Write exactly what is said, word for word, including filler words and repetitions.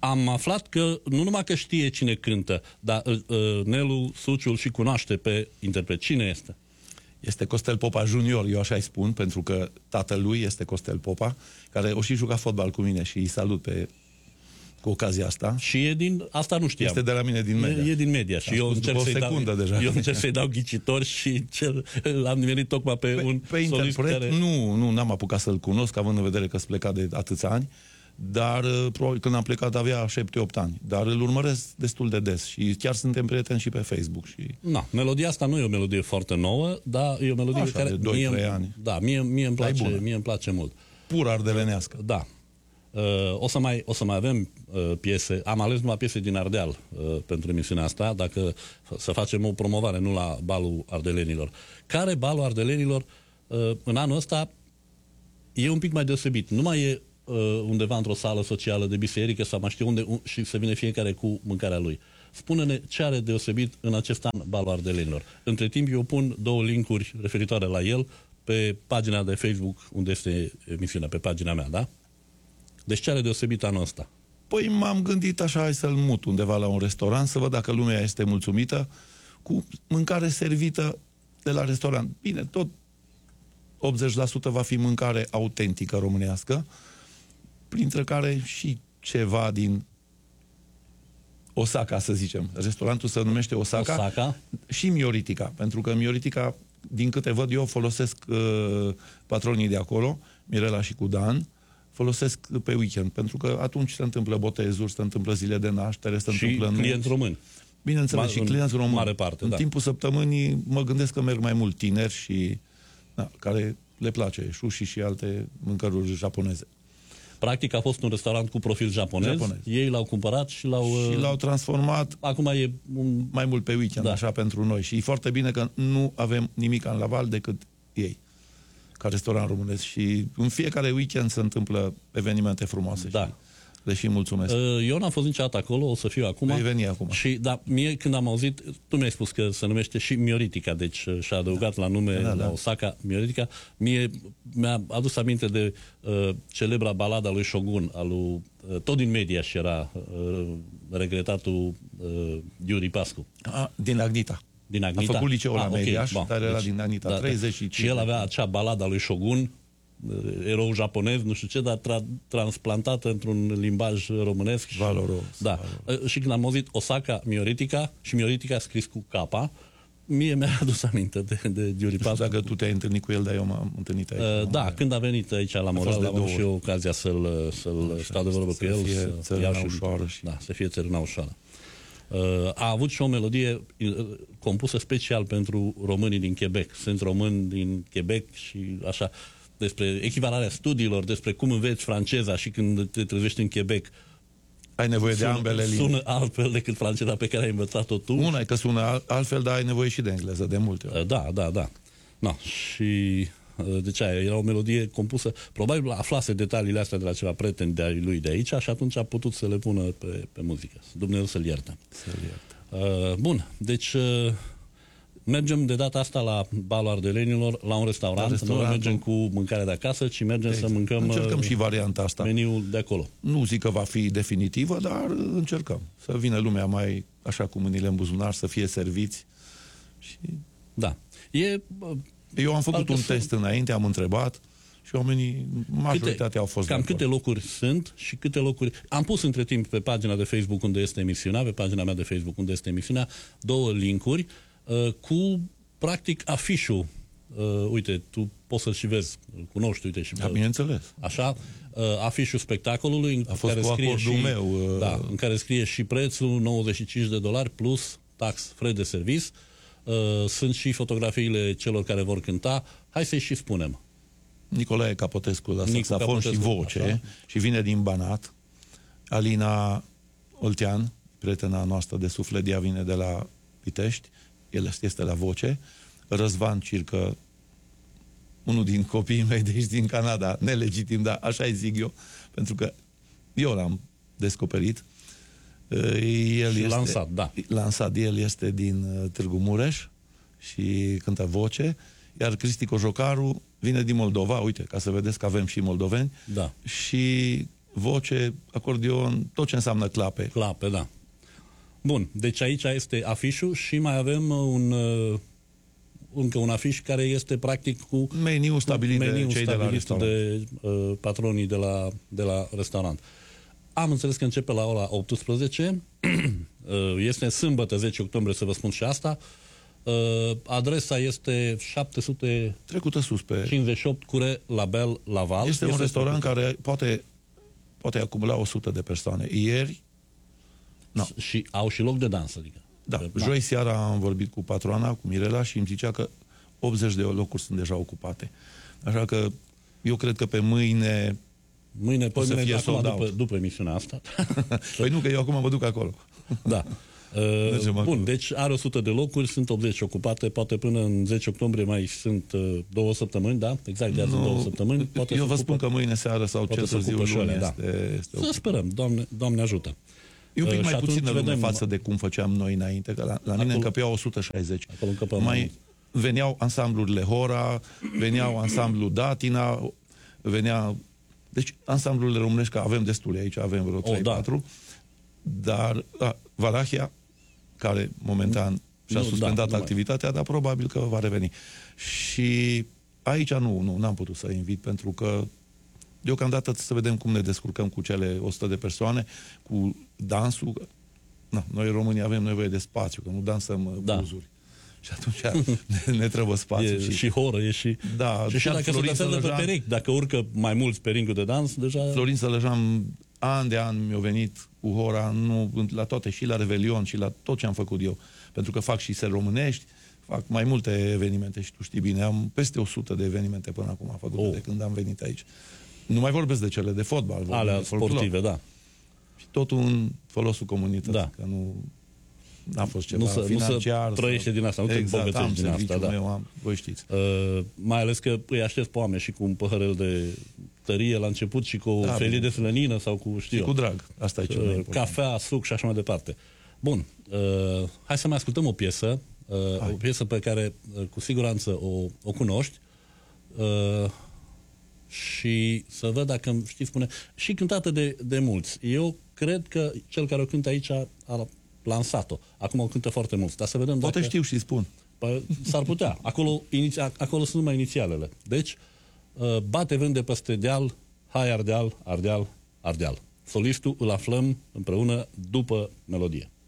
am aflat că nu numai că știe cine cântă, dar uh, Nelu Suciu și cunoaște pe interpret. Cine este? Este Costel Popa Junior, eu așa îi spun, pentru că tatălui este Costel Popa, care o și juca fotbal cu mine și îi salut pe, cu ocazia asta. Și e din, asta nu știam. Este de la mine din media. E, e din media și eu încerc, să-i dau, deja. eu încerc să-i dau ghicitori și cel, am nimerit tocmai pe, pe un pe solist interpret, care... nu, nu, n-am apucat să-l cunosc, având în vedere că s-a plecat de atâția ani, dar probabil când am plecat avea șapte opt ani, dar îl urmăresc destul de des și chiar suntem prieteni și pe Facebook. Și... Na, melodia asta nu e o melodie foarte nouă, dar e o melodie așa, care de doi trei ani. Da, mie, mie, îmi place, mie îmi place mult. Pur ardelenească. Da. Uh, o, să mai, o să mai avem uh, piese, am ales numai piese din Ardeal uh, pentru emisiunea asta, dacă să facem o promovare, nu la balul ardelenilor. Care balul ardelenilor uh, în anul ăsta e un pic mai deosebit. Nu mai e uh, undeva într-o sală socială de biserică sau mai știu unde un, și să vine fiecare cu mâncarea lui. Spune-ne ce are deosebit în acest an balul ardelenilor. Între timp eu pun două linkuri referitoare la el pe pagina de Facebook unde este emisiunea, pe pagina mea, da? Deci ce are deosebit anul ăsta? Păi m-am gândit așa, hai să-l mut undeva la un restaurant, să văd dacă lumea este mulțumită cu mâncare servită de la restaurant. Bine, tot optzeci la sută va fi mâncare autentică românească, printre care și ceva din Osaka, să zicem. Restaurantul se numește Osaka, Osaka. Și Mioritica, pentru că Mioritica, din câte văd eu, folosesc uh, patronii de acolo, Mirela și cu Dan, folosesc pe weekend, pentru că atunci se întâmplă botezuri, se întâmplă zile de naștere, se și întâmplă clienți români. Bineînțeles, și clienți români. Mare parte, în da. timpul săptămânii mă gândesc că merg mai mult tineri și da, care le place sushi și alte mâncăruri japoneze. Practic a fost un restaurant cu profil japonez, japonez. Ei l-au cumpărat și l-au... Și l-au transformat acum e un... mai mult pe weekend, da. Așa pentru noi. Și e foarte bine că nu avem nimic în Laval decât ei, ca restaurant românesc. Și în fiecare weekend se întâmplă evenimente frumoase. Da. Și le și mulțumesc. Eu n-am fost niciodată acolo, o să fiu acum. Vei veni acum. Și, da, mie când am auzit, tu mi-ai spus că se numește și Mioritica, deci și-a adăugat da. la nume da, da. la Osaka Mioritica. Mie mi-a adus aminte de uh, celebra balada lui Shogun, al lui, uh, tot din media și era uh, regretatul uh, Yuri Pascu. A, din Agnita. Din Agnita. A făcut liceul la okay, Mediaș, bon, dar era deci, din Agnita da, treizeci și cinci. Și el avea acea balada lui Shogun, erou japonez, nu știu ce, dar tra- transplantată într-un limbaj românesc. Și, valoros. Da. Valoros. Și când am auzit Osaka Mioritica, și Mioritica scris cu capa, mie mi-a adus aminte de, de Yuri Pascu. Dacă tu te-ai întâlnit cu el, dar eu m-am întâlnit aici. Uh, da, când a venit aici la Moral, am avut și eu ocazia să-l, să-l așa, stau de vorbă cu el. Să fie țărâna și, ușoară. Și... Da, să fie țărâna ușoară. Uh, a avut și o melodie uh, compusă special pentru românii din Quebec. Sunt români din Quebec și așa, despre echivalarea studiilor, despre cum înveți franceza și când te trezești în Quebec. Ai nevoie sună, de ambele limbi. Sună altfel decât franceza pe care ai învățat-o tu. Una e că sună altfel, dar ai nevoie și de engleză, de multe ori. Uh, da, da, da. No, și... Deci aia era o melodie compusă, probabil aflase detaliile astea de la ceva prieteni de lui de aici și atunci a putut să le pună pe, pe muzică. Dumnezeu să-l ierte. Să-l ierte. Uh, bun, deci uh, mergem de data asta la balul ardelenilor, la un restaurant, nu mergem cu mâncarea de acasă, ci mergem exact. să mâncăm încercăm uh, și varianta asta. Meniul de acolo. Nu zic că va fi definitivă, dar încercăm. Să vină lumea mai așa cu mâinile în buzunar, să fie serviți. Și... Da. E... Uh, Eu am făcut un să... test înainte, am întrebat și oamenii, majoritatea câte, au fost cam câte locuri sunt și câte locuri... Am pus între timp pe pagina de Facebook unde este emisiunea, pe pagina mea de Facebook unde este emisiunea, două linkuri uh, cu, practic, afișul. Uh, uite, tu poți să-l și vezi, îl cunoști, uite. Și da, bineînțeles. Așa, uh, afișul spectacolului în A fost care cu scrie și, meu. Uh... Da, în care scrie și prețul, nouăzeci și cinci de dolari plus tax, frais de service. Uh, sunt și fotografiile celor care vor cânta. Hai să-i și spunem. Nicolae Capotescu la Nicu saxafon Capotescu, și voce, așa. Și vine din Banat. Alina Oltean, prietena noastră de suflet, ea vine de la Pitești, el este la voce. Răzvan Circă, unul din copiii mei de aici din Canada, nelegitim, dar așa-i zic eu, pentru că eu l-am descoperit. El și este, lansat, da. Lansat, el este din Târgu Mureș și cântă voce, iar Cristi Cojocaru vine din Moldova, uite, ca să vedeți că avem și moldoveni, da. și voce, acordeon, tot ce înseamnă clape. Clape, da. Bun, deci aici este afișul și mai avem un, uh, încă un afiș care este practic cu meniu stabilit meniu de cei de la restaurant. de uh, patronii de la, de la restaurant. Am înțeles că începe la ora optsprezece, este sâmbătă zece octombrie, să vă spun și asta. Adresa este șapte sute trecută sus pe... cincizeci și opt Cure Label Laval. Este, este un restaurant trecută. care poate, poate acumula o sută de persoane. Ieri... No. Și au și loc de dans, adică. Da, că, joi da. Seara am vorbit cu patroana, cu Mirela, și îmi zicea că optzeci de locuri sunt deja ocupate. Așa că eu cred că pe mâine... Mâine, păi mâine, acum, după, după emisiunea asta. Păi nu, că eu acum mă duc acolo. Da. Uh, bun, deci are o sută de locuri, sunt optzeci ocupate, poate până în zece octombrie mai sunt uh, două săptămâni, da? Exact, de azi no, două săptămâni. Poate eu vă ocupă, spun că mâine seară sau cel târziu luni este, da. este Să sperăm, Doamne, Doamne ajută. E un pic uh, mai puțin de lume vedem... față de cum făceam noi înainte, că la, la mine încăpeau o sută șaizeci. Mai veneau ansamblurile Hora, veneau ansamblul Datina, venea... Deci ansamblurile românești, că avem destule aici, avem vreo trei patru, oh, da. Dar a, Valahia, care momentan și-a nu, suspendat da, activitatea, dar probabil că va reveni. Și aici nu, nu, n-am putut să invit, pentru că deocamdată să vedem cum ne descurcăm cu cele o sută de persoane, cu dansul. Na, noi românii avem nevoie de spațiu, că nu dansăm da. buzuri. Și atunci ne, ne trebuie spațiu. E și, și horă, e și... Da, și, și dacă se dansează pe peric, dacă urcă mai mulți perincul de dans, deja... Florin Sălăjan, an de an mi-a venit cu hora, nu, la toate, și la Revelion, și la tot ce am făcut eu. Pentru că fac și seri românești, fac mai multe evenimente și tu știi bine, am peste o sută de evenimente până acum făcute oh. de când am venit aici. Nu mai vorbesc de cele de fotbal. Alea sportive, da. Și totul în folosul comunității, da. Că nu... N-a fost ceva nu să, financiar. Nu să trăiește sau... din asta, nu exact, te bogățești din asta. Da. Meu, am, voi știți. Uh, mai ales că îi aștept pe oameni și cu un păhărel de tărie la început și cu o da, felie de slănină sau cu, știu și cu drag. Asta e cel mai important. Cafea, suc și așa mai departe. Bun. Uh, hai să mai ascultăm o piesă. Uh, o piesă pe care uh, cu siguranță o, o cunoști. Uh, și să văd dacă știi spune. Și cântată de, de mulți. Eu cred că cel care o cântă aici a lansat-o. Acum o cântă foarte mult. Dar să vedem poate dacă... știu și spun. Păi, s-ar putea. Acolo, iniția, acolo sunt numai inițialele. Deci, uh, bate vânt de peste deal, hai Ardeal, Ardeal, Ardeal. Solistul îl aflăm împreună după melodie.